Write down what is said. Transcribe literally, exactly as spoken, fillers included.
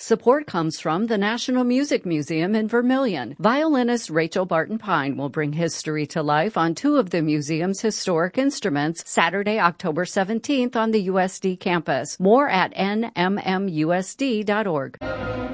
Support comes from the National Music Museum in Vermillion. Violinist Rachel Barton Pine will bring history to life on two of the museum's historic instruments Saturday, October seventeenth on the U S D campus. More at N M M U S D dot org.